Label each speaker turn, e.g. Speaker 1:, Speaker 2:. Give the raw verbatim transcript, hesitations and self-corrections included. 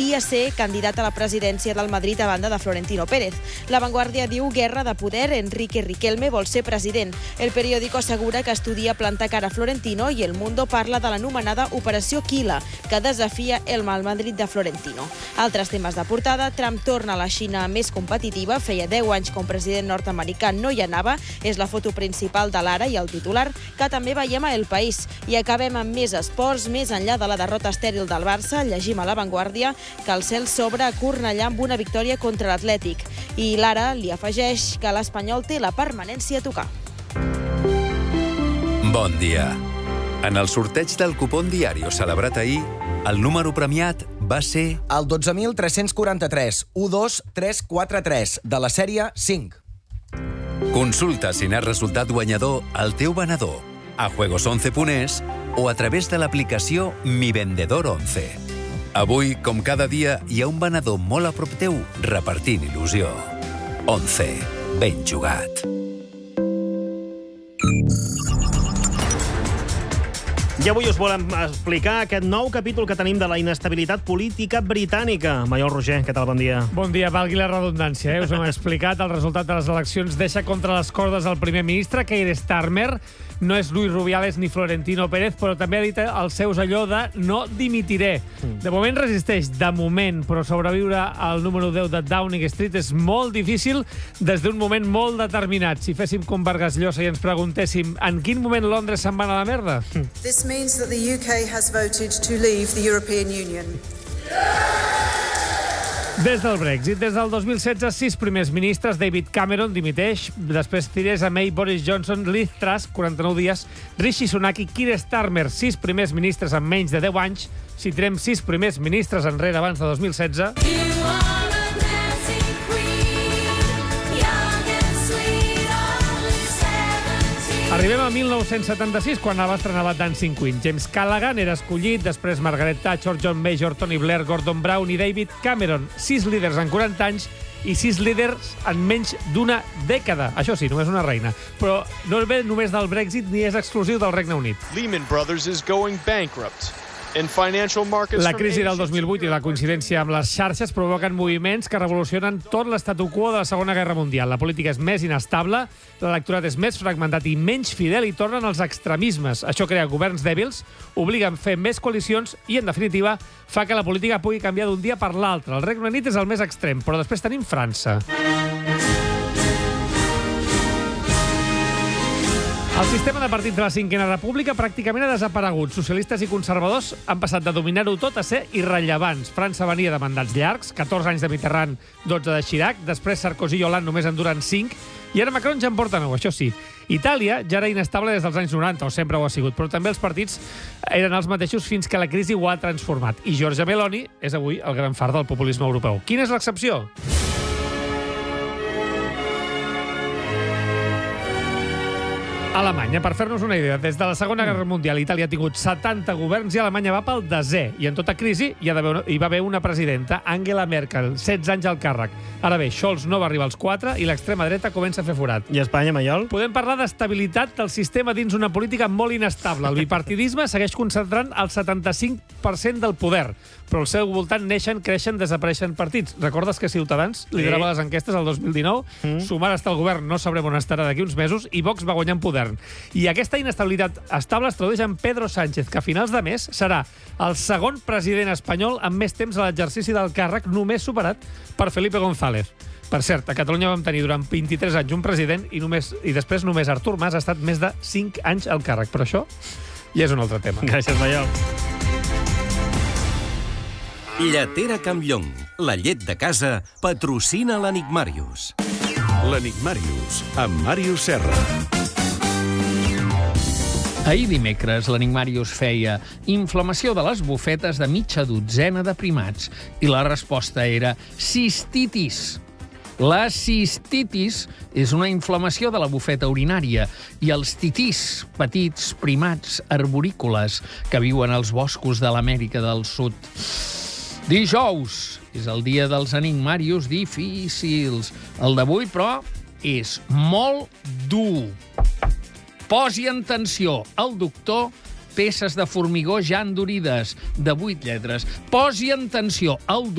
Speaker 1: podria ser candidat a la presidència del Madrid a banda de Florentino Pérez. La Vanguardia diu guerra de poder, Enrique Riquelme vol ser president. El periòdico assegura que estudia plantar cara a Florentino i El Mundo parla de l'anomenada Operació Quila, que desafia el mal Madrid de Florentino. Altres temes de portada: Trump torna a la Xina més competitiva, feia deu anys com president nord-americà no hi anava, és la foto principal de l'Ara i el titular que també veiem a El País. I acabem amb més esports. Més enllà de la derrota estèril del Barça, llegim a La Vanguardia que el cel s'obre a Cornellà amb una victòria contra l'Atlètic. I l'Ara li afegeix que l'Espanyol té la permanència a tocar.
Speaker 2: Bon dia. En el sorteig del cupón diario celebrat ahir, el número premiat va ser
Speaker 3: el dotze mil tres-cents quaranta-tres, u dos tres quatre tres, de la sèrie cinc.
Speaker 2: Consulta si n'has resultat guanyador al teu venedor, a juegos once punt es o a través de l'aplicació Mi Vendedor once. Avui, com cada dia, hi ha un venedor molt a prop teu repartint il·lusió. once. Ben jugat.
Speaker 4: I avui us volem explicar aquest nou capítol que tenim de la inestabilitat política britànica. Maiol Roger, què tal? Bon dia.
Speaker 5: Bon dia, valgui la redundància. Eh? Us hem explicat el resultat de les eleccions deixa contra les cordes el primer ministre, Keir Starmer. No és Luis Rubiales ni Florentino Pérez, però també ha dit als seus allò de no dimitiré. De moment resisteix, de moment, però sobreviure al número deu de Downing Street és molt difícil des d'un moment molt determinat. Si féssim com Vargas Llosa i ens preguntéssim en quin moment Londres se'n va a la merda?
Speaker 6: This means that the U K has voted to leave the European Union.
Speaker 5: Des del Brexit, des del dos mil setze, sis primers ministres, David Cameron dimiteix, després Theresa May, Boris Johnson, Liz Truss, quaranta-nou dies, Rishi Sunak i Keir Starmer, sis primers ministres en menys de deu anys. Si tirem sis primers ministres enrere abans de dos mil setze... Arribem a mil nou-cents setanta-sis, quan va estrenar la Dancing Queen. James Callaghan era escollit, després Margaret Thatcher, John Major, Tony Blair, Gordon Brown i David Cameron. Sis líders en quaranta anys i sis líders en menys d'una dècada. Això sí, només una reina. Però no ve només del Brexit ni és exclusiu del Regne Unit.
Speaker 7: Lehman Brothers is going bankrupt.
Speaker 5: La crisi del dos mil vuit i la coincidència amb les xarxes provoquen moviments que revolucionen tot l'estatu quo de la Segona Guerra Mundial. La política és més inestable, l'electorat és més fragmentat i menys fidel i tornen els extremismes. Això crea governs dèbils, obliga a fer més coalicions i, en definitiva, fa que la política pugui canviar d'un dia per l'altre. El Regne Unit és el més extrem, però després tenim França. El sistema de partits de la Cinquena República pràcticament ha desaparegut. Socialistes i conservadors han passat de dominar-ho tot a ser irrellevants. França venia de mandats llargs, catorze anys de Mitterrand, dotze de Chirac, després Sarkozy i Hollande només en duren cinc, i ara Macron ja en porta nou, això sí. Itàlia ja era inestable des dels anys noranta, o sempre ho ha sigut, però també els partits eren els mateixos fins que la crisi ho ha transformat. I Giorgia Meloni és avui el gran far del populisme europeu. Quina és l'excepció? Alemanya, per fer-nos una idea, des de la Segona Guerra Mundial Itàlia ha tingut setanta governs i Alemanya va pel desè. I en tota crisi hi, ha una, hi va haver una presidenta, Angela Merkel, setze anys al càrrec. Ara bé, Scholz no va arribar als quatre i l'extrema dreta comença a fer forat.
Speaker 4: I Espanya, Maiol?
Speaker 5: Podem parlar d'estabilitat del sistema dins una política molt inestable. El bipartidisme segueix concentrant el setanta-cinc per cent del poder, però al seu voltant neixen, creixen, desapareixen partits. Recordes que Ciutadans liderava les enquestes el dos mil dinou? Mm. Sumar està al govern, no sabrem on estarà d'aquí uns mesos, i Vox va guanyar en poder. I aquesta inestabilitat estable es tradueix en Pedro Sánchez, que a finals de mes serà el segon president espanyol amb més temps a l'exercici del càrrec, només superat per Felipe González. Per cert, a Catalunya vam tenir durant vint-i-tres anys un president i, només, i després només Artur Mas ha estat més de cinc anys al càrrec. Però això ja és un altre tema.
Speaker 4: Gràcies, Maiol.
Speaker 8: Lletera Campllong, la llet de casa, patrocina l'Enigmàrius.
Speaker 9: L'Enigmàrius, amb Màrius Serra.
Speaker 10: Ahir dimecres, l'Enigmàrius feia inflamació de les bufetes de mitja dotzena de primats i la resposta era cistitis. La cistitis és una inflamació de la bufeta urinària i els titís, petits primats arborícoles que viuen als boscos de l'Amèrica del Sud. Dijous és el dia dels enigmàrius difícils. El d'avui, però, és molt dur. Posi en tensió el doctor peces de formigó ja endurides, de vuit lletres. Posi en tensió el doctor